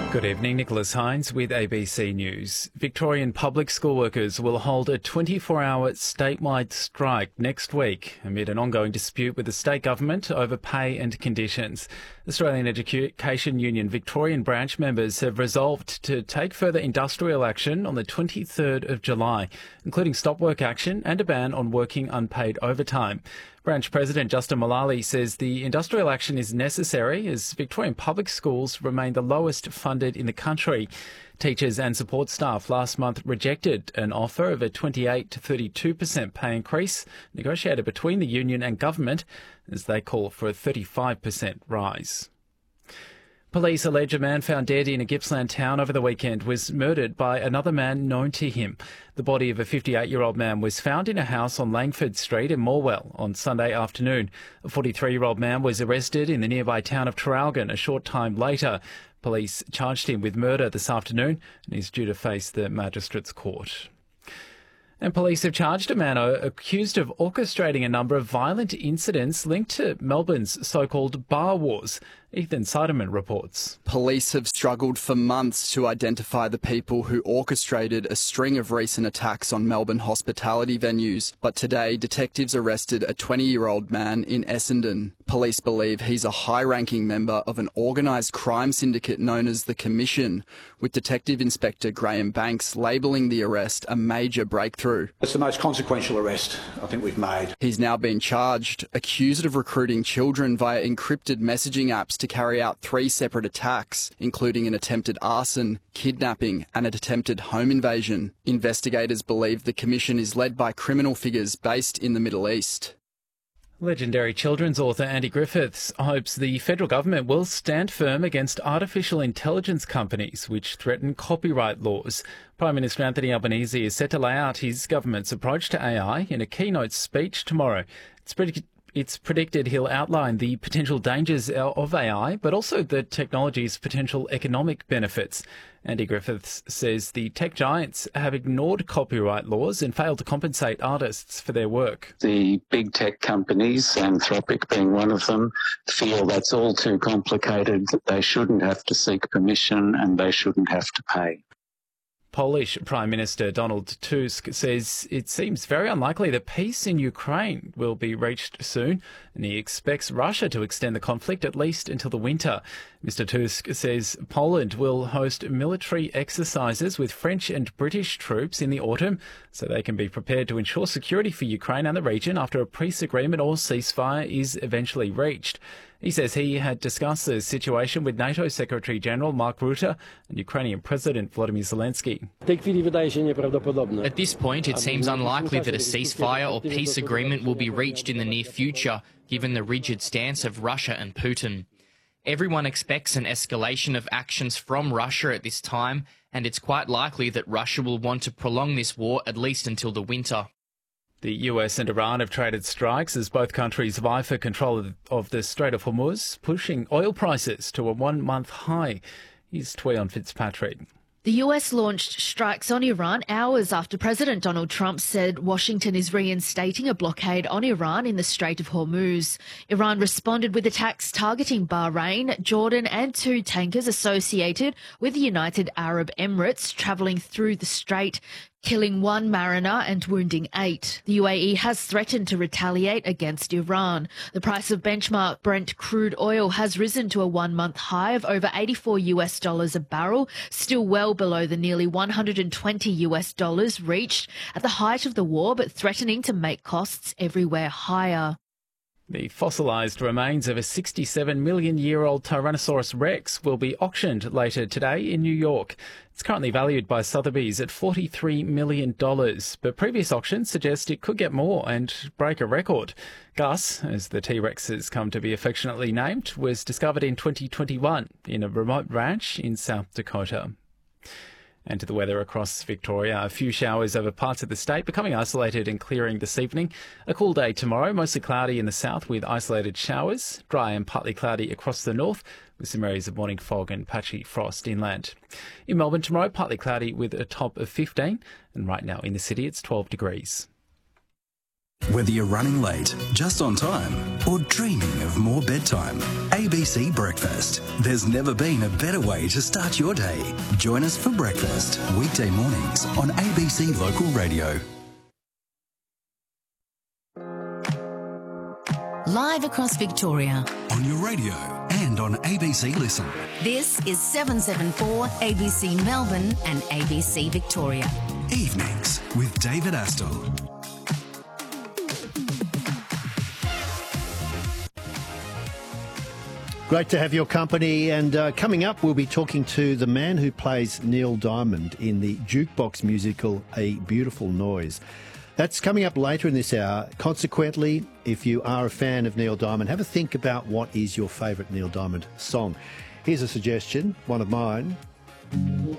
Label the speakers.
Speaker 1: Good evening, Nicholas Hines with ABC News. Victorian public school workers will hold a 24-hour statewide strike next week amid an ongoing dispute with the state government over pay and conditions. Australian Education Union Victorian branch members have resolved to take further industrial action on the 23rd of July, including stop work action and a ban on working unpaid overtime. Branch President Justin Mullally says the industrial action is necessary as Victorian public schools remain the lowest funded in the country. Teachers and support staff last month rejected an offer of a 28 to 32% pay increase negotiated between the union and government as they call for a 35% rise. Police allege a man found dead in a Gippsland town over the weekend was murdered by another man known to him. The body of a 58-year-old man was found in a house on Langford Street in Morwell on Sunday afternoon. A 43-year-old man was arrested in the nearby town of Traralgon a short time later. Police charged him with murder this afternoon and is due to face the magistrate's court. And police have charged a man accused of orchestrating a number of violent incidents linked to Melbourne's so-called bar wars. Ethan Seiderman reports.
Speaker 2: Police have struggled for months to identify the people who orchestrated a string of recent attacks on Melbourne hospitality venues. But today, detectives arrested a 20-year-old man in Essendon. Police believe he's a high-ranking member of an organised crime syndicate known as the Commission, with Detective Inspector Graham Banks labelling the arrest a major breakthrough.
Speaker 3: It's the most consequential arrest I think we've made.
Speaker 2: He's now been charged, accused of recruiting children via encrypted messaging apps to carry out 3 separate attacks, including an attempted arson, kidnapping and an attempted home invasion. Investigators believe the Commission is led by criminal figures based in the Middle East.
Speaker 1: Legendary children's author Andy Griffiths hopes the federal government will stand firm against artificial intelligence companies which threaten copyright laws. Prime Minister Anthony Albanese is set to lay out his government's approach to AI in a keynote speech tomorrow. It's predicted he'll outline the potential dangers of AI, but also the technology's potential economic benefits. Andy Griffiths says the tech giants have ignored copyright laws and failed to compensate artists for their work.
Speaker 4: The big tech companies, Anthropic being one of them, feel that's all too complicated, that they shouldn't have to seek permission and they shouldn't have to pay.
Speaker 1: Polish Prime Minister Donald Tusk says it seems very unlikely that peace in Ukraine will be reached soon, and he expects Russia to extend the conflict at least until the winter. Mr. Tusk says Poland will host military exercises with French and British troops in the autumn so they can be prepared to ensure security for Ukraine and the region after a peace agreement or ceasefire is eventually reached. He says he had discussed the situation with NATO Secretary-General Mark Rutte and Ukrainian President Volodymyr Zelensky.
Speaker 5: At this point, it seems unlikely that a ceasefire or peace agreement will be reached in the near future, given the rigid stance of Russia and Putin. Everyone expects an escalation of actions from Russia at this time, and it's quite likely that Russia will want to prolong this war at least until the winter.
Speaker 1: The US and Iran have traded strikes as both countries vie for control of the Strait of Hormuz, pushing oil prices to a one-month high. Here's Tweon Fitzpatrick.
Speaker 6: The US launched strikes on Iran hours after President Donald Trump said Washington is reinstating a blockade on Iran in the Strait of Hormuz. Iran responded with attacks targeting Bahrain, Jordan and 2 tankers associated with the United Arab Emirates travelling through the strait, killing 1 mariner and wounding 8. The UAE has threatened to retaliate against Iran. The price of benchmark Brent crude oil has risen to a one-month high of over $84 a barrel, still well below the nearly $120 reached at the height of the war, but threatening to make costs everywhere higher.
Speaker 1: The fossilised remains of a 67-million-year-old Tyrannosaurus rex will be auctioned later today in New York. It's currently valued by Sotheby's at $43 million, but previous auctions suggest it could get more and break a record. Gus, as the T-Rex has come to be affectionately named, was discovered in 2021 in a remote ranch in South Dakota. And to the weather across Victoria, a few showers over parts of the state, becoming isolated and clearing this evening. A cool day tomorrow, mostly cloudy in the south with isolated showers, dry and partly cloudy across the north with some areas of morning fog and patchy frost inland. In Melbourne tomorrow, partly cloudy with a top of 15, and right now in the city it's 12 degrees.
Speaker 7: Whether you're running late, just on time, or dreaming of more bedtime, ABC Breakfast. There's never been a better way to start your day. Join us for breakfast, weekday mornings on ABC Local Radio.
Speaker 8: Live across Victoria.
Speaker 7: On your radio and on ABC Listen.
Speaker 8: This is 774 ABC Melbourne and ABC Victoria.
Speaker 7: Evenings with David Astle.
Speaker 9: Great to have your company, and coming up we'll be talking to the man who plays Neil Diamond in the jukebox musical A Beautiful Noise. That's coming up later in this hour. Consequently, if you are a fan of Neil Diamond, have a think about what is your favourite Neil Diamond song. Here's a suggestion, one of mine.